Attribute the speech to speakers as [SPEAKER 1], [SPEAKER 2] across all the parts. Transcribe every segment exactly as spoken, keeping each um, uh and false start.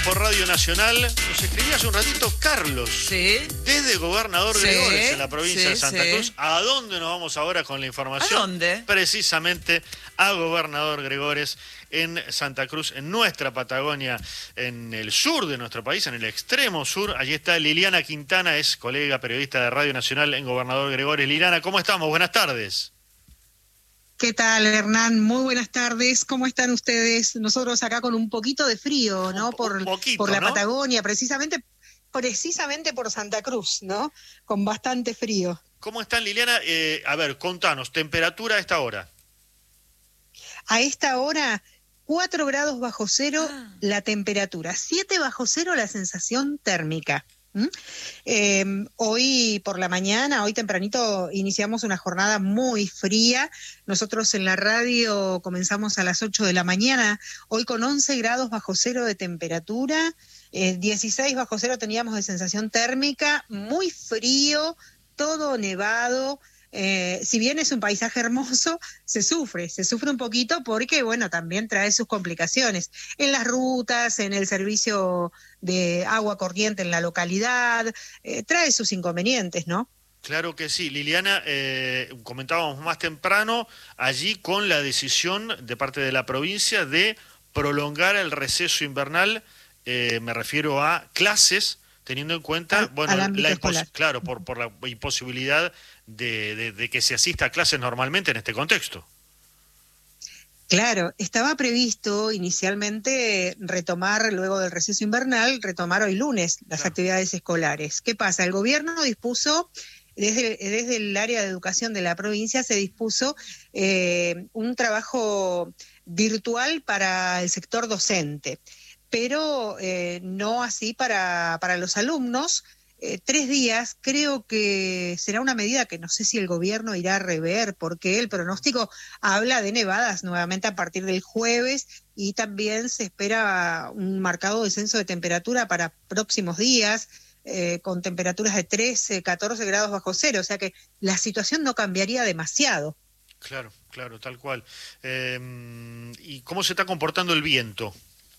[SPEAKER 1] por Radio Nacional. Nos escribía hace un ratito Carlos.
[SPEAKER 2] Sí.
[SPEAKER 1] Desde Gobernador
[SPEAKER 2] Sí,
[SPEAKER 1] Gregores, en la provincia
[SPEAKER 2] sí,
[SPEAKER 1] de Santa
[SPEAKER 2] sí.
[SPEAKER 1] Cruz. ¿A dónde nos vamos ahora con la información?
[SPEAKER 2] ¿A dónde?
[SPEAKER 1] Precisamente a Gobernador Gregores, en Santa Cruz, en nuestra Patagonia, en el sur de nuestro país, en el extremo sur. Allí está Liliana Quintana, es colega periodista de Radio Nacional en Gobernador Gregores. Liliana, ¿cómo estamos? Buenas tardes.
[SPEAKER 3] ¿Qué tal, Hernán? Muy buenas tardes. ¿Cómo están ustedes? Nosotros acá con un poquito de frío, ¿no?
[SPEAKER 1] Un,
[SPEAKER 3] por,
[SPEAKER 1] un poquito,
[SPEAKER 3] por la
[SPEAKER 1] ¿no?
[SPEAKER 3] Patagonia, precisamente, precisamente por Santa Cruz, ¿no? Con bastante frío.
[SPEAKER 1] ¿Cómo están, Liliana? Eh, a ver, contanos, temperatura a esta hora.
[SPEAKER 3] A esta hora, cuatro grados bajo cero
[SPEAKER 2] Ah.
[SPEAKER 3] la temperatura, siete bajo cero la sensación térmica. ¿Mm? Eh, hoy por la mañana, hoy tempranito, iniciamos una jornada muy fría. Nosotros en la radio comenzamos a las ocho de la mañana, hoy con once grados bajo cero de temperatura, eh, dieciséis bajo cero teníamos de sensación térmica, muy frío, todo nevado. Eh, si bien es un paisaje hermoso, se sufre, se sufre un poquito porque, bueno, también trae sus complicaciones en las rutas, en el servicio de agua corriente en la localidad, eh, trae sus inconvenientes, ¿no?
[SPEAKER 1] Claro que sí. Liliana, eh, comentábamos más temprano, allí con la decisión de parte de la provincia de prolongar el receso invernal, eh, me refiero a clases, teniendo en cuenta,
[SPEAKER 3] Al-
[SPEAKER 1] bueno,
[SPEAKER 3] al ámbito
[SPEAKER 1] la
[SPEAKER 3] escolar.
[SPEAKER 1] claro, por, por la imposibilidad de, de, de que se asista a clases normalmente en este contexto.
[SPEAKER 3] Claro, estaba previsto inicialmente retomar, luego del receso invernal, retomar hoy lunes las
[SPEAKER 1] Claro.
[SPEAKER 3] actividades escolares. ¿Qué pasa? El gobierno dispuso, desde, desde el área de educación de la provincia, se dispuso eh, un trabajo virtual para el sector docente, pero eh, no así para, para los alumnos. Eh, tres días, creo que será una medida que no sé si el gobierno irá a rever, porque el pronóstico habla de nevadas nuevamente a partir del jueves y también se espera un marcado descenso de temperatura para próximos días, eh, con temperaturas de trece, catorce grados bajo cero, o sea que la situación no cambiaría demasiado.
[SPEAKER 1] Claro, claro, tal cual. Eh, ¿Y cómo se está comportando el viento?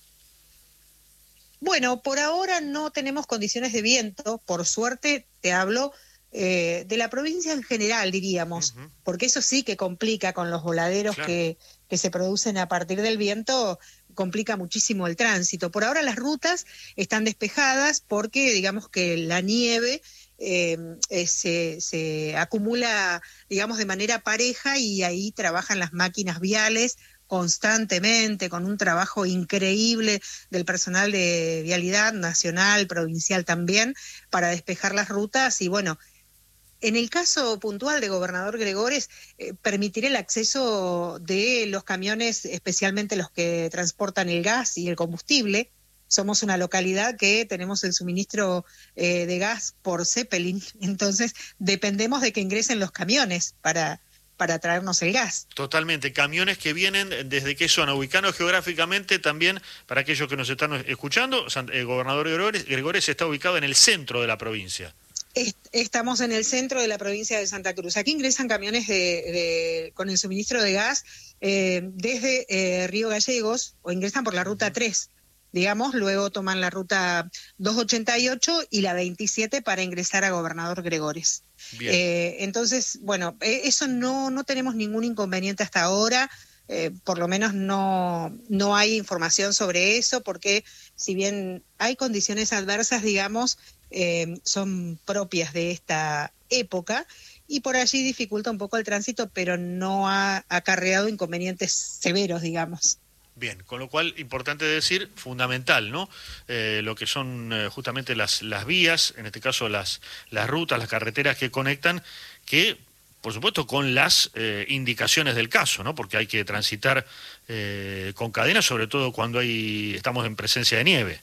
[SPEAKER 3] Bueno, por ahora no tenemos condiciones de viento, por suerte te hablo eh, de la provincia en general, diríamos,
[SPEAKER 1] Ujú.
[SPEAKER 3] porque eso sí que complica con los voladeros
[SPEAKER 1] Claro.
[SPEAKER 3] que, que se producen a partir del viento, complica muchísimo el tránsito. Por ahora las rutas están despejadas porque digamos que la nieve eh, eh, se, se acumula, digamos, de manera pareja y ahí trabajan las máquinas viales constantemente, con un trabajo increíble del personal de vialidad nacional, provincial también, para despejar las rutas. Y bueno, en el caso puntual de Gobernador Gregores, eh, permitir el acceso de los camiones, especialmente los que transportan el gas y el combustible. Somos una localidad que tenemos el suministro eh, de gas por Zeppelin, entonces dependemos de que ingresen los camiones para... para traernos el gas.
[SPEAKER 1] Totalmente, camiones que vienen desde qué zona, ubicados geográficamente también, para aquellos que nos están escuchando, San- eh, Gobernador Gregores, Gregores está ubicado en el centro de la provincia.
[SPEAKER 3] Est- Estamos en el centro de la provincia de Santa Cruz. Aquí ingresan camiones de, de, con el suministro de gas eh, desde eh, Río Gallegos, o ingresan por la ruta tres, digamos, luego toman la ruta doscientos ochenta y ocho y la veintisiete para ingresar a Gobernador Gregores.
[SPEAKER 1] Bien.
[SPEAKER 3] Eh, entonces, bueno, eh, eso no, no tenemos ningún inconveniente hasta ahora, eh, por lo menos no, no hay información sobre eso, porque si bien hay condiciones adversas, digamos, eh, son propias de esta época, y por allí dificulta un poco el tránsito, pero no ha acarreado inconvenientes severos, digamos.
[SPEAKER 1] Bien, con lo cual, importante decir, fundamental, ¿no? Eh, lo que son eh, justamente las, las vías, en este caso las, las rutas, las carreteras que conectan, que, por supuesto, con las eh, indicaciones del caso, ¿no? Porque hay que transitar eh, con cadenas, sobre todo cuando hay estamos en presencia de nieve.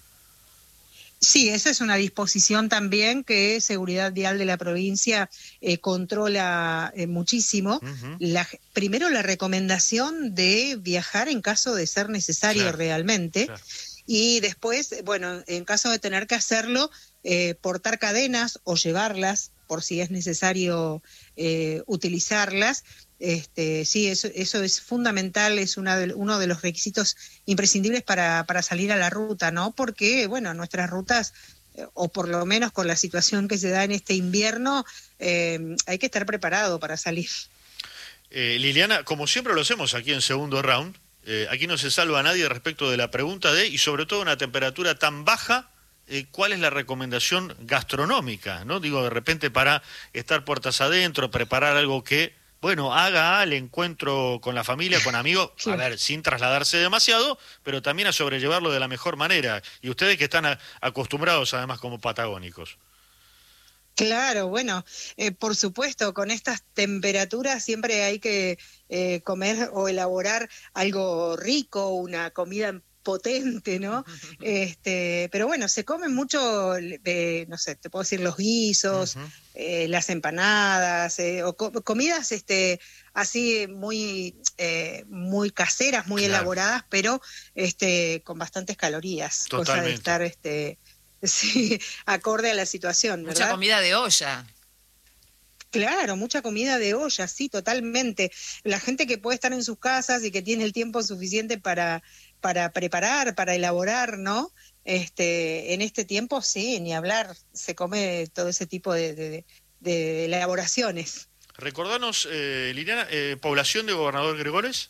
[SPEAKER 3] Sí, esa es una disposición también que Seguridad Vial de la provincia eh, controla eh, muchísimo.
[SPEAKER 1] Uh-huh.
[SPEAKER 3] La, primero, la recomendación de viajar en caso de ser necesario
[SPEAKER 1] Claro,
[SPEAKER 3] realmente.
[SPEAKER 1] claro.
[SPEAKER 3] Y después, bueno, en caso de tener que hacerlo, eh, portar cadenas o llevarlas por si es necesario eh, utilizarlas. Este, sí, eso, eso es fundamental, es una de, uno de los requisitos imprescindibles para, para salir a la ruta, ¿no? Porque, bueno, nuestras rutas, eh, o por lo menos con la situación que se da en este invierno, eh, hay que estar preparado para salir.
[SPEAKER 1] Eh, Liliana, como siempre lo hacemos aquí en Segundo Round, eh, aquí no se salva a nadie respecto de la pregunta de, y sobre todo una temperatura tan baja, eh, ¿cuál es la recomendación gastronómica? ¿No? Digo, de repente para estar puertas adentro, preparar algo que, bueno, haga al encuentro con la familia, con amigos, sí. A ver, sin trasladarse demasiado, pero también a sobrellevarlo de la mejor manera. Y ustedes que están a, acostumbrados además como patagónicos.
[SPEAKER 3] Claro, bueno, eh, por supuesto, con estas temperaturas siempre hay que eh, comer o elaborar algo rico, una comida potente, ¿no? Este, pero bueno, se comen mucho, eh, no sé, te puedo decir los guisos, uh-huh. eh, las empanadas, eh, o co- comidas este, así muy, eh, muy caseras, muy claro. elaboradas, pero este, con bastantes calorías,
[SPEAKER 1] Totalmente.
[SPEAKER 3] Cosa de estar este, sí, acorde a la situación, ¿verdad?
[SPEAKER 2] Mucha comida de olla.
[SPEAKER 3] Claro, mucha comida de olla, sí, totalmente. La gente que puede estar en sus casas y que tiene el tiempo suficiente para, para preparar, para elaborar, ¿no? Este, en este tiempo, sí, ni hablar, se come todo ese tipo de, de, de elaboraciones.
[SPEAKER 1] Recordanos, eh, Liliana, eh, ¿población de Gobernador Gregores?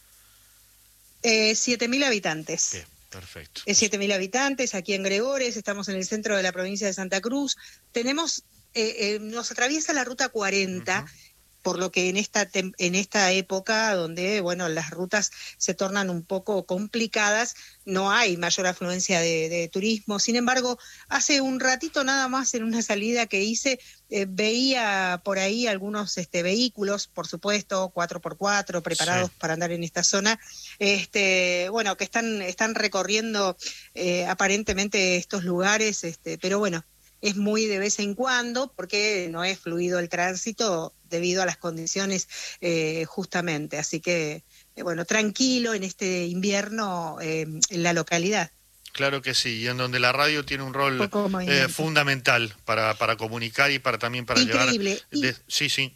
[SPEAKER 3] Eh, siete mil habitantes.
[SPEAKER 1] Bien, perfecto.
[SPEAKER 3] Eh, siete mil habitantes aquí en Gregores, estamos en el centro de la provincia de Santa Cruz. Tenemos... Eh, eh, nos atraviesa la ruta cuarenta, uh-huh. por lo que en esta tem- en esta época donde bueno las rutas se tornan un poco complicadas, no hay mayor afluencia de, de turismo. Sin embargo, hace un ratito nada más en una salida que hice, eh, veía por ahí algunos este, vehículos, por supuesto, cuatro por cuatro, preparados sí. para andar en esta zona, este, bueno, que están, están recorriendo eh, aparentemente estos lugares, este, pero bueno, es muy de vez en cuando porque no es fluido el tránsito debido a las condiciones eh, justamente. Así que, eh, bueno, tranquilo en este invierno eh, en la localidad.
[SPEAKER 1] Claro que sí, y en donde la radio tiene un rol eh, fundamental para, para comunicar y para también para
[SPEAKER 3] Increíble.
[SPEAKER 1] llevar... De, sí, sí.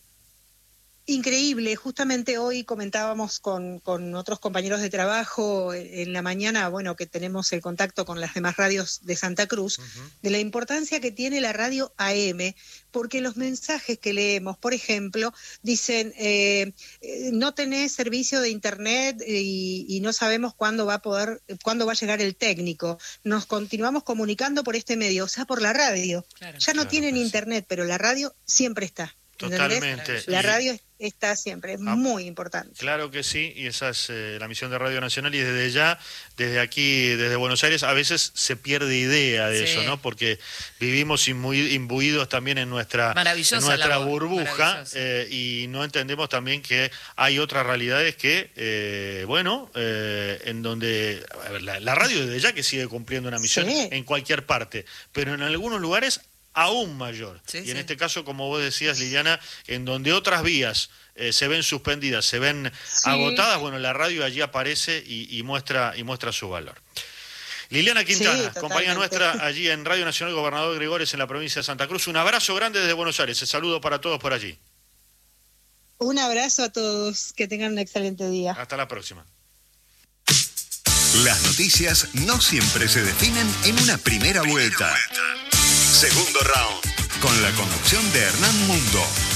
[SPEAKER 3] Increíble, justamente hoy comentábamos con, con otros compañeros de trabajo en la mañana, bueno, que tenemos el contacto con las demás radios de Santa Cruz, uh-huh. de la importancia que tiene la radio A M, porque los mensajes que leemos, por ejemplo, dicen, eh, no tenés servicio de internet y, y no sabemos cuándo va a poder, cuándo va a llegar el técnico. Nos continuamos comunicando por este medio, o sea, por la radio. Claro. Ya no
[SPEAKER 1] claro,
[SPEAKER 3] tienen
[SPEAKER 1] pues.
[SPEAKER 3] internet, pero la radio siempre está.
[SPEAKER 1] Totalmente.
[SPEAKER 3] ¿Entendés? La radio está siempre, es ah, muy importante.
[SPEAKER 1] Claro que sí, y esa es eh, la misión de Radio Nacional, y desde ya, desde aquí, desde Buenos Aires, a veces se pierde idea de sí. eso, ¿no? Porque vivimos imbu- imbuidos también en nuestra, en nuestra burbuja eh, y no entendemos también que hay otras realidades que, eh, bueno, eh, en donde a ver, la, la radio desde ya que sigue cumpliendo una misión sí. en cualquier parte, pero en algunos lugares aún mayor. Sí, y en sí. este caso, como vos decías, Liliana, en donde otras vías eh, se ven suspendidas, se ven sí. agotadas, bueno, la radio allí aparece y, y muestra y muestra su valor. Liliana Quintana, sí, compañera nuestra allí en Radio Nacional Gobernador Gregores en la provincia de Santa Cruz. Un abrazo grande desde Buenos Aires. El saludo para todos por allí.
[SPEAKER 3] Un abrazo a todos. Que tengan un excelente día.
[SPEAKER 1] Hasta la próxima.
[SPEAKER 4] Las noticias no siempre se definen en una primera vuelta. Segundo round, con la conducción de Hernán Mundo.